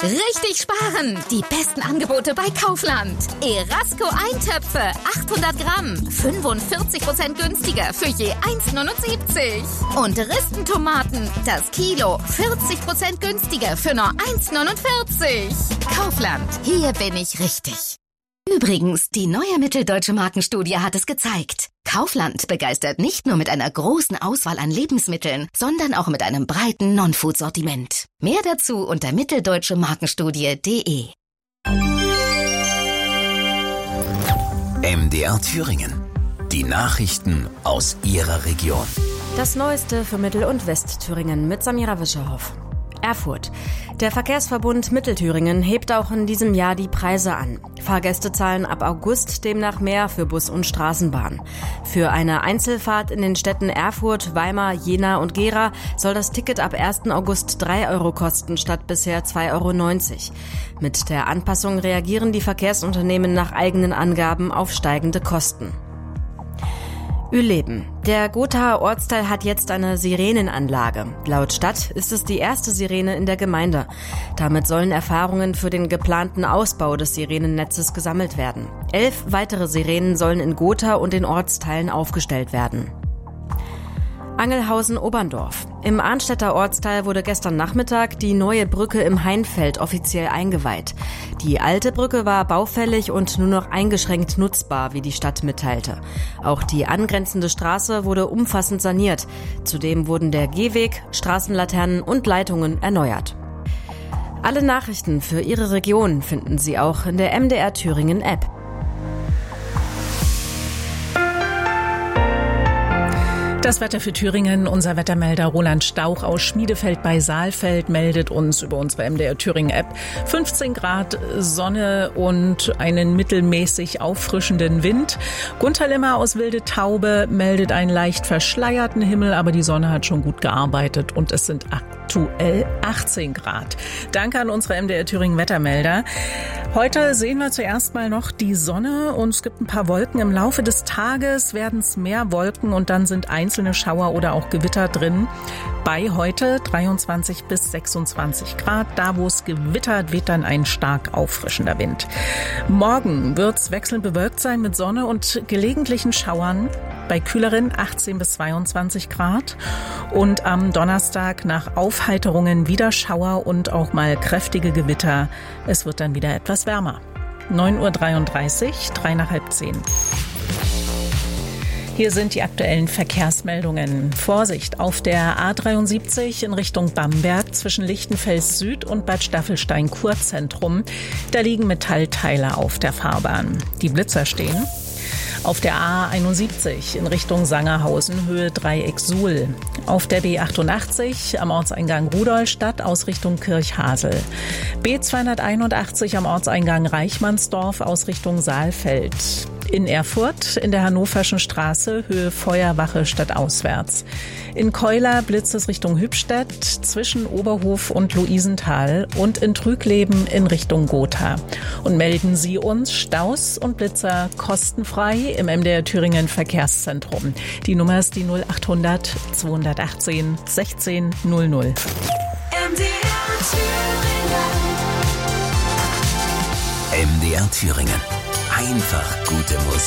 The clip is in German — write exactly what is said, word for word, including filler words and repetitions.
Richtig sparen! Die besten Angebote bei Kaufland. Erasco Eintöpfe, achthundert Gramm, fünfundvierzig Prozent günstiger für je eins Komma neunundsiebzig. Und Ristentomaten, das Kilo, vierzig Prozent günstiger für nur eins Komma neunundvierzig. Kaufland, hier bin ich richtig. Übrigens, die neue Mitteldeutsche Markenstudie hat es gezeigt. Kaufland begeistert nicht nur mit einer großen Auswahl an Lebensmitteln, sondern auch mit einem breiten Non-Food-Sortiment. Mehr dazu unter mitteldeutsche markenstudie punkt de. M D R Thüringen. Die Nachrichten aus Ihrer Region. Das Neueste für Mittel- und Westthüringen mit Samira Wischerhoff. Erfurt. Der Verkehrsverbund Mittelthüringen hebt auch in diesem Jahr die Preise an. Fahrgäste zahlen ab August demnach mehr für Bus und Straßenbahn. Für eine Einzelfahrt in den Städten Erfurt, Weimar, Jena und Gera soll das Ticket ab ersten August drei Euro kosten statt bisher zwei Euro neunzig. Mit der Anpassung reagieren die Verkehrsunternehmen nach eigenen Angaben auf steigende Kosten. Ueleben. Der Gothaer Ortsteil hat jetzt eine Sirenenanlage. Laut Stadt ist es die erste Sirene in der Gemeinde. Damit sollen Erfahrungen für den geplanten Ausbau des Sirenennetzes gesammelt werden. Elf weitere Sirenen sollen in Gotha und den Ortsteilen aufgestellt werden. Angelhausen-Oberndorf. Im Arnstädter Ortsteil wurde gestern Nachmittag die neue Brücke im Hainfeld offiziell eingeweiht. Die alte Brücke war baufällig und nur noch eingeschränkt nutzbar, wie die Stadt mitteilte. Auch die angrenzende Straße wurde umfassend saniert. Zudem wurden der Gehweg, Straßenlaternen und Leitungen erneuert. Alle Nachrichten für Ihre Region finden Sie auch in der M D R Thüringen App. Das Wetter für Thüringen. Unser Wettermelder Roland Stauch aus Schmiedefeld bei Saalfeld meldet uns über unsere M D R Thüringen App fünfzehn Grad Sonne und einen mittelmäßig auffrischenden Wind. Gunther Limmer aus Wilde Taube meldet einen leicht verschleierten Himmel, aber die Sonne hat schon gut gearbeitet und es sind aktuell achtzehn Grad. Danke an unsere M D R Thüringen Wettermelder. Heute sehen wir zuerst mal noch die Sonne und es gibt ein paar Wolken. Im Laufe des Tages werden es mehr Wolken und dann sind einzelne Schauer oder auch Gewitter drin. Bei heute dreiundzwanzig bis sechsundzwanzig Grad. Da, wo es gewittert, weht dann ein stark auffrischender Wind. Morgen wird es wechselnd bewölkt sein mit Sonne und gelegentlichen Schauern. Bei kühleren achtzehn bis zweiundzwanzig Grad. Und am Donnerstag nach Aufheiterungen wieder Schauer und auch mal kräftige Gewitter. Es wird dann wieder etwas wärmer. neun Uhr dreiunddreißig, drei nach halb zehn. Hier sind die aktuellen Verkehrsmeldungen. Vorsicht auf der A dreiundsiebzig in Richtung Bamberg zwischen Lichtenfels Süd und Bad Staffelstein Kurzentrum. Da liegen Metallteile auf der Fahrbahn. Die Blitzer stehen. Auf der A einundsiebzig in Richtung Sangerhausen, Höhe Dreieck Suhl. Auf der B achtundachtzig am Ortseingang Rudolstadt aus Richtung Kirchhasel. B zweihunderteinundachtzig am Ortseingang Reichmannsdorf aus Richtung Saalfeld. In Erfurt in der Hannoverschen Straße, Höhe Feuerwache stadtauswärts. In Keuler blitzt es Richtung Hübstedt zwischen Oberhof und Luisenthal und in Trügleben in Richtung Gotha. Und melden Sie uns Staus und Blitzer kostenfrei im M D R Thüringen Verkehrszentrum. Die Nummer ist die null achthundert zweihundertachtzehn sechzehn null null. M D R Thüringen. M D R Thüringen. Einfach gute Musik.